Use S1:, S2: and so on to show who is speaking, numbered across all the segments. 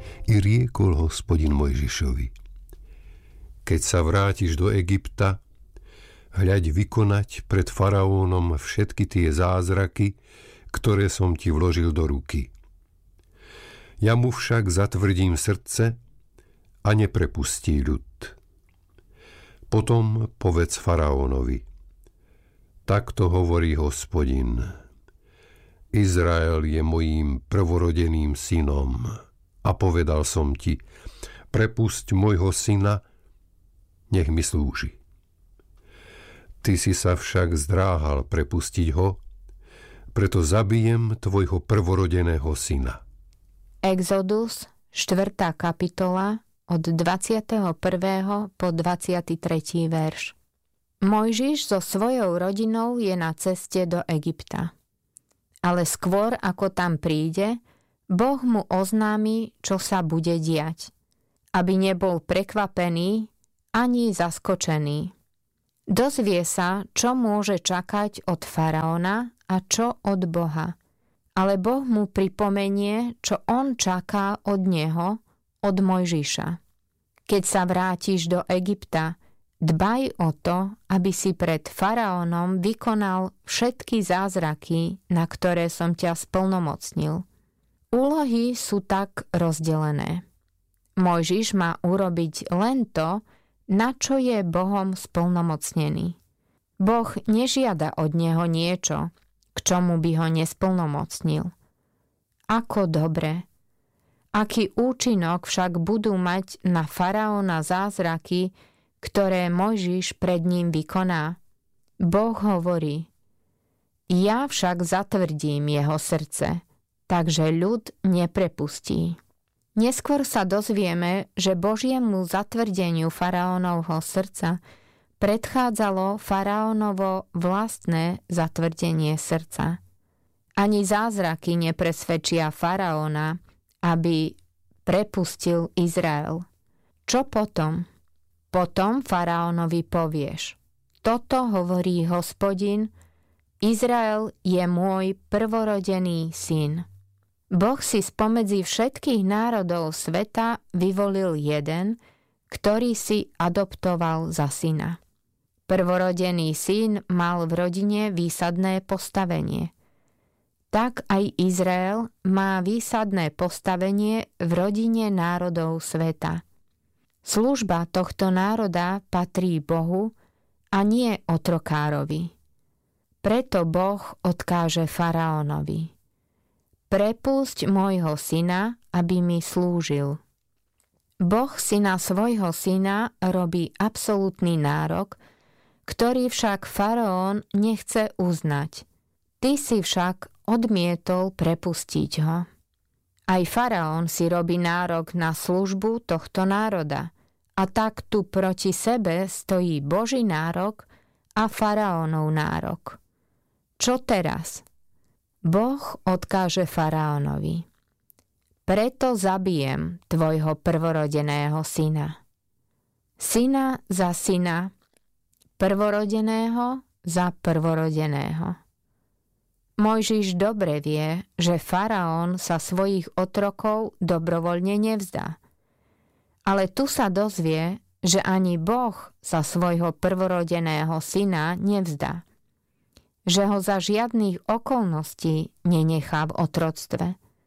S1: I riekol Hospodin Mojžišovi: Keď sa vrátiš do Egypta, hľaď vykonať pred faraónom všetky tie zázraky, ktoré som ti vložil do ruky. Ja mu však zatvrdím srdce a neprepustí ľud. Potom povedz faraónovi: Takto hovorí Hospodin: Izrael je mojím prvorodeným synom a povedal som ti: prepusť môjho syna, nech mi slúži. Ty si sa však zdráhal prepustiť ho, preto zabijem tvojho prvorodeného syna.
S2: Exodus, 4. kapitola, od 21. po 23. verš. Mojžiš so svojou rodinou je na ceste do Egypta. Ale skôr, ako tam príde, Boh mu oznámi, čo sa bude diať, aby nebol prekvapený ani zaskočený. Dozvie sa, čo môže čakať od faraóna a čo od Boha. Ale Boh mu pripomenie, čo on čaká od neho, od Mojžiša. Keď sa vrátiš do Egypta, dbaj o to, aby si pred faraónom vykonal všetky zázraky, na ktoré som ťa splnomocnil. Úlohy sú tak rozdelené. Mojžiš má urobiť len to, na čo je Bohom splnomocnený. Boh nežiada od neho niečo, k čomu by ho nesplnomocnil. Ako dobre! Aký účinok však budú mať na faraóna zázraky, ktoré Mojžiš pred ním vykoná? Boh hovorí: Ja však zatvrdím jeho srdce, takže ľud neprepustí. Neskôr sa dozvieme, že Božiemu zatvrdeniu faraónovho srdca predchádzalo faraónovo vlastné zatvrdenie srdca. Ani zázraky nepresvedčia faraóna, aby prepustil Izrael. Čo potom? Potom faraónovi povieš: Toto hovorí Hospodin, Izrael je môj prvorodený syn. Boh si spomedzi všetkých národov sveta vyvolil jeden, ktorý si adoptoval za syna. Prvorodený syn mal v rodine výsadné postavenie. Tak aj Izrael má výsadné postavenie v rodine národov sveta. Služba tohto národa patrí Bohu a nie otrokárovi. Preto Boh odkáže faraónovi: Prepusť môjho syna, aby mi slúžil. Boh si na svojho syna robí absolútny nárok, ktorý však faraón nechce uznať. Ty si však odmietol prepustiť ho. Aj faraón si robí nárok na službu tohto národa, a tak tu proti sebe stojí Boží nárok a faraónov nárok. Čo teraz? Boh odkáže faraónovi: Preto zabijem tvojho prvorodeného syna. Syna za syna, prvorodeného za prvorodeného. Mojžiš dobre vie, že faraón sa svojich otrokov dobrovoľne nevzdá. Ale tu sa dozvie, že ani Boh sa svojho prvorodeného syna nevzdá. Že ho za žiadnych okolností nenechá v otroctve.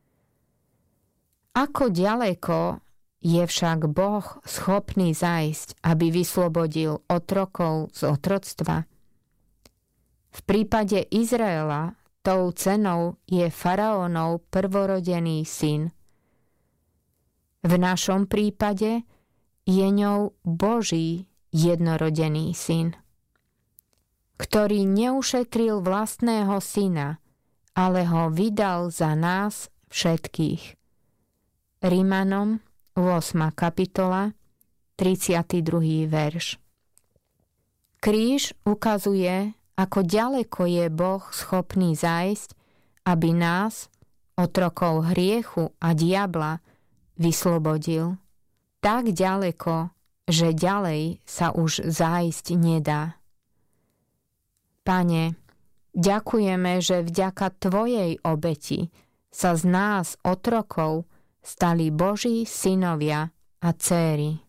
S2: Ako ďaleko je však Boh schopný zájsť, aby vyslobodil otrokov z otroctva? V prípade Izraela tou cenou je faraónov prvorodený syn. V našom prípade je ňou Boží jednorodený syn, ktorý neušetril vlastného syna, ale ho vydal za nás všetkých. Rimanom 8. kapitola 32. verš. Kríž ukazuje, ako ďaleko je Boh schopný zájsť, aby nás, otrokov hriechu a diabla, vyslobodil. Tak ďaleko, že ďalej sa už zájsť nedá. Pane, ďakujeme, že vďaka Tvojej obeti sa z nás, otrokov, stali Boží synovia a dcéry.